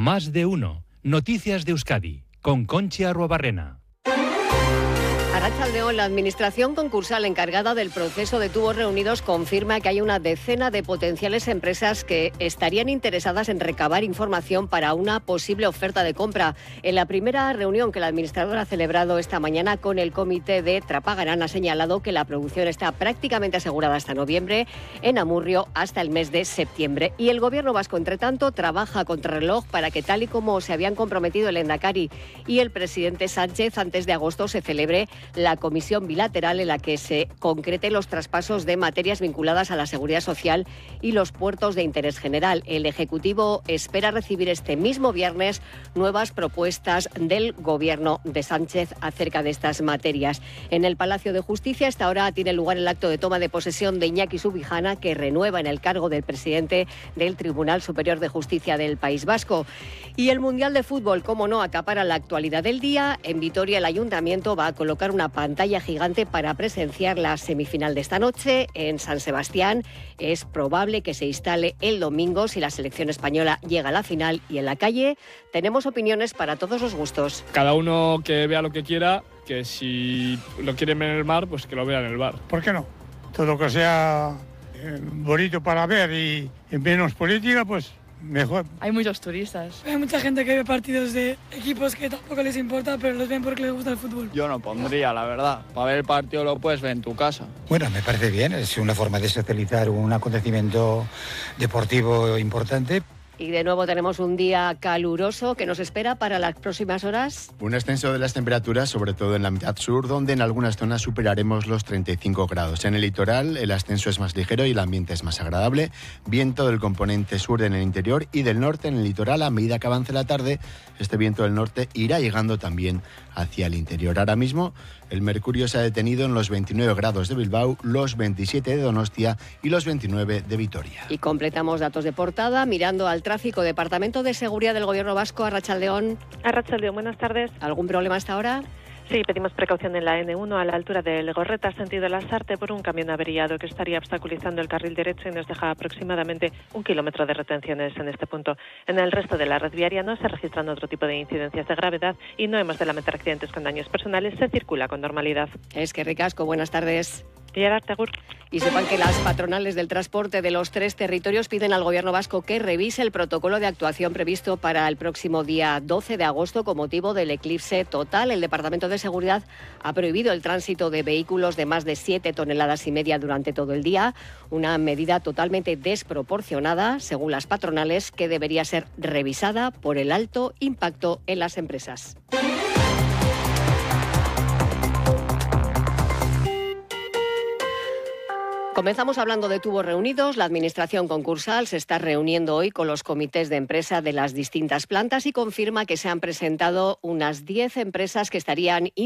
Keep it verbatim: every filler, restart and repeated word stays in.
Más de uno. Noticias de Euskadi. Con Conchi Arruabarrena. Arratsaldeon, la Administración concursal encargada del proceso de tubos reunidos confirma que hay una decena de potenciales empresas que estarían interesadas en recabar información para una posible oferta de compra. En la primera reunión que la administradora ha celebrado esta mañana con el comité de Trapagaran ha señalado que la producción está prácticamente asegurada hasta noviembre, en Amurrio hasta el mes de septiembre. Y el Gobierno vasco, entre tanto, trabaja a contrarreloj para que, tal y como se habían comprometido el Lehendakari y el presidente Sánchez, antes de agosto se celebre la comisión bilateral en la que se concreten los traspasos de materias vinculadas a la seguridad social y los puertos de interés general. El Ejecutivo espera recibir este mismo viernes nuevas propuestas del Gobierno de Sánchez acerca de estas materias. En el Palacio de Justicia, esta hora tiene lugar el acto de toma de posesión de Iñaki Subijana, que renueva en el cargo del presidente del Tribunal Superior de Justicia del País Vasco. Y el Mundial de Fútbol, como no, acapara la actualidad del día. En Vitoria, el Ayuntamiento va a colocar una pantalla gigante para presenciar la semifinal de esta noche. En San Sebastián es probable que se instale el domingo si la selección española llega a la final. Y en la calle tenemos opiniones para todos los gustos. Cada uno que vea lo que quiera, que si lo quieren ver en el mar, pues que lo vea en el bar. ¿Por qué no? Todo lo que sea eh, bonito para ver y, y menos política, pues mejor. Hay muchos turistas. Hay mucha gente que ve partidos de equipos que tampoco les importa, pero los ven porque les gusta el fútbol. Yo no pondría, la verdad. Para ver el partido lo puedes ver en tu casa. Bueno, me parece bien. Es una forma de socializar un acontecimiento deportivo importante. Y de nuevo tenemos un día caluroso que nos espera para las próximas horas. Un ascenso de las temperaturas, sobre todo en la mitad sur, donde en algunas zonas superaremos los treinta y cinco grados. En el litoral el ascenso es más ligero y el ambiente es más agradable. Viento del componente sur en el interior y del norte en el litoral. A medida que avance la tarde, este viento del norte irá llegando también hacia el interior. Ahora mismo el mercurio se ha detenido en los veintinueve grados de Bilbao, los veintisiete de Donostia y los veintinueve de Vitoria. Y completamos datos de portada mirando al tráfico. Departamento de Seguridad del Gobierno Vasco, Arratsaldeon. Arratsaldeon, buenas tardes. ¿Algún problema hasta ahora? Sí, pedimos precaución en la ene uno a la altura de Legorreta, sentido Lasarte, por un camión averiado que estaría obstaculizando el carril derecho y nos deja aproximadamente un kilómetro de retenciones en este punto. En el resto de la red viaria no se registran otro tipo de incidencias de gravedad y no hemos de lamentar accidentes con daños personales. Se circula con normalidad. Es que ricasco, buenas tardes. Y ahora, Tegur. Y sepan que las patronales del transporte de los tres territorios piden al Gobierno vasco que revise el protocolo de actuación previsto para el próximo día doce de agosto con motivo del eclipse total. El Departamento de Seguridad ha prohibido el tránsito de vehículos de más de siete toneladas y media durante todo el día, una medida totalmente desproporcionada, según las patronales, que debería ser revisada por el alto impacto en las empresas. Comenzamos hablando de tubos reunidos. La Administración concursal se está reuniendo hoy con los comités de empresa de las distintas plantas y confirma que se han presentado unas diez empresas que estarían